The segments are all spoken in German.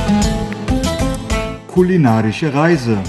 Kulinarische Reise.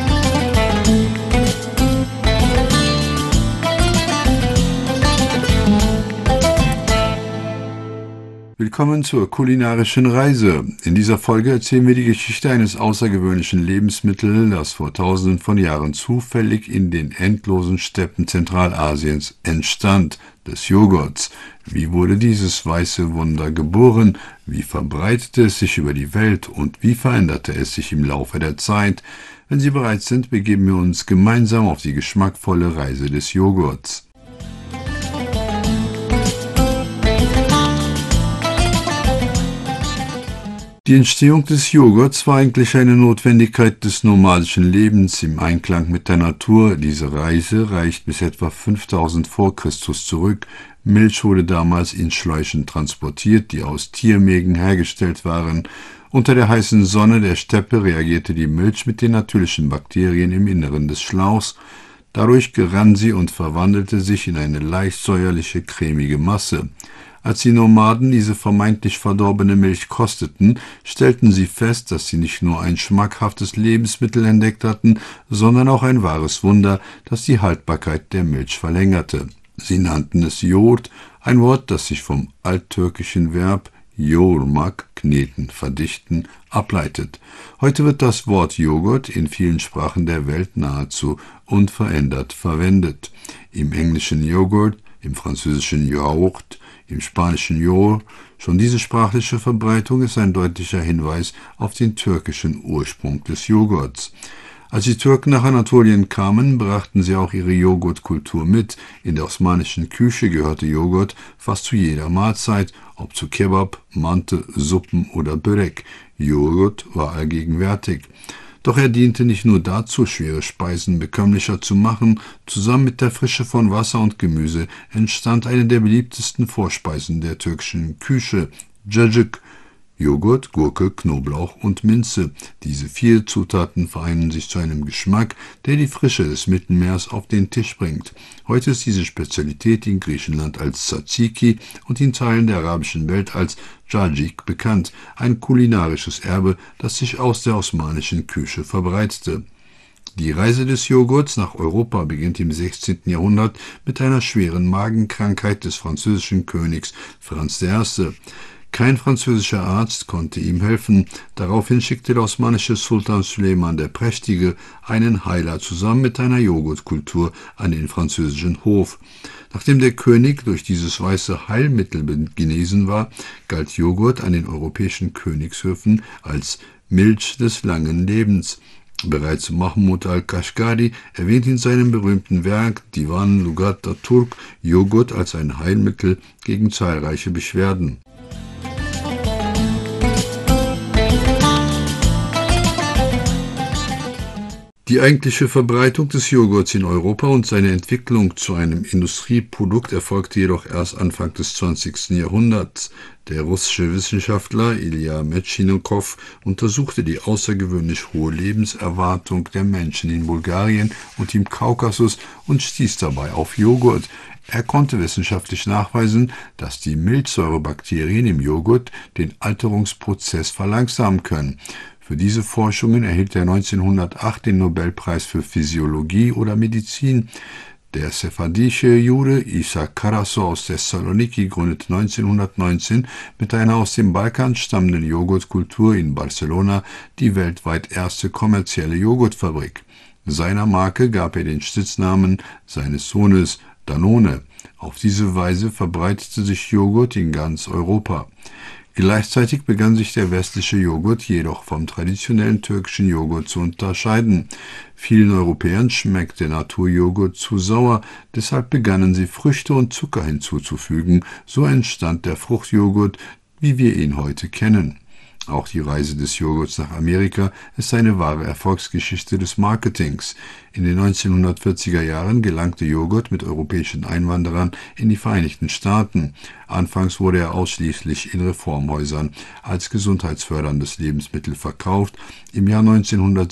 Willkommen zur kulinarischen Reise. In dieser Folge erzählen wir die Geschichte eines außergewöhnlichen Lebensmittels, das vor Tausenden von Jahren zufällig in den endlosen Steppen Zentralasiens entstand, des Joghurts. Wie wurde dieses weiße Wunder geboren? Wie verbreitete es sich über die Welt und wie veränderte es sich im Laufe der Zeit? Wenn Sie bereit sind, begeben wir uns gemeinsam auf die geschmackvolle Reise des Joghurts. Die Entstehung des Joghurts war eigentlich eine Notwendigkeit des nomadischen Lebens im Einklang mit der Natur. Diese Reise reicht bis etwa 5000 vor Christus zurück. Milch wurde damals in Schläuchen transportiert, die aus Tiermägen hergestellt waren. Unter der heißen Sonne der Steppe reagierte die Milch mit den natürlichen Bakterien im Inneren des Schlauchs. Dadurch gerann sie und verwandelte sich in eine leicht säuerliche, cremige Masse. Als die Nomaden diese vermeintlich verdorbene Milch kosteten, stellten sie fest, dass sie nicht nur ein schmackhaftes Lebensmittel entdeckt hatten, sondern auch ein wahres Wunder, das die Haltbarkeit der Milch verlängerte. Sie nannten es Yoğurt, ein Wort, das sich vom alttürkischen Verb yoğurmak, kneten, verdichten, ableitet. Heute wird das Wort Joghurt in vielen Sprachen der Welt nahezu unverändert verwendet. Im Englischen Joghurt, im Französischen Yaourt, im Spanischen Yoğur. Schon diese sprachliche Verbreitung ist ein deutlicher Hinweis auf den türkischen Ursprung des Joghurts. Als die Türken nach Anatolien kamen, brachten sie auch ihre Joghurtkultur mit. In der osmanischen Küche gehörte Joghurt fast zu jeder Mahlzeit, ob zu Kebab, Mante, Suppen oder Börek. Joghurt war allgegenwärtig. Doch er diente nicht nur dazu, schwere Speisen bekömmlicher zu machen. Zusammen mit der Frische von Wasser und Gemüse entstand eine der beliebtesten Vorspeisen der türkischen Küche, Cacık. Joghurt, Gurke, Knoblauch und Minze. Diese 4 Zutaten vereinen sich zu einem Geschmack, der die Frische des Mittelmeers auf den Tisch bringt. Heute ist diese Spezialität in Griechenland als Tzatziki und in Teilen der arabischen Welt als Cacık bekannt, ein kulinarisches Erbe, das sich aus der osmanischen Küche verbreitete. Die Reise des Joghurts nach Europa beginnt im 16. Jahrhundert mit einer schweren Magenkrankheit des französischen Königs Franz I. Kein französischer Arzt konnte ihm helfen. Daraufhin schickte der osmanische Sultan Süleyman der Prächtige einen Heiler zusammen mit einer Joghurtkultur an den französischen Hof. Nachdem der König durch dieses weiße Heilmittel genesen war, galt Joghurt an den europäischen Königshöfen als Milch des langen Lebens. Bereits Mahmud al-Kashgari erwähnt in seinem berühmten Werk Divan Lugat Turk Joghurt als ein Heilmittel gegen zahlreiche Beschwerden. Die eigentliche Verbreitung des Joghurts in Europa und seine Entwicklung zu einem Industrieprodukt erfolgte jedoch erst Anfang des 20. Jahrhunderts. Der russische Wissenschaftler Ilja Metschnikow untersuchte die außergewöhnlich hohe Lebenserwartung der Menschen in Bulgarien und im Kaukasus und stieß dabei auf Joghurt. Er konnte wissenschaftlich nachweisen, dass die Milchsäurebakterien im Joghurt den Alterungsprozess verlangsamen können. Für diese Forschungen erhielt er 1908 den Nobelpreis für Physiologie oder Medizin. Der sephardische Jude Isa Karaso aus Thessaloniki gründete 1919 mit einer aus dem Balkan stammenden Joghurtkultur in Barcelona die weltweit erste kommerzielle Joghurtfabrik. Seiner Marke gab er den Spitznamen seines Sohnes Danone. Auf diese Weise verbreitete sich Joghurt in ganz Europa. Gleichzeitig begann sich der westliche Joghurt jedoch vom traditionellen türkischen Joghurt zu unterscheiden. Vielen Europäern schmeckt der Naturjoghurt zu sauer, deshalb begannen sie Früchte und Zucker hinzuzufügen. So entstand der Fruchtjoghurt, wie wir ihn heute kennen. Auch die Reise des Joghurts nach Amerika ist eine wahre Erfolgsgeschichte des Marketings. In den 1940er Jahren gelangte Joghurt mit europäischen Einwanderern in die Vereinigten Staaten. Anfangs wurde er ausschließlich in Reformhäusern als gesundheitsförderndes Lebensmittel verkauft. Im Jahr 1970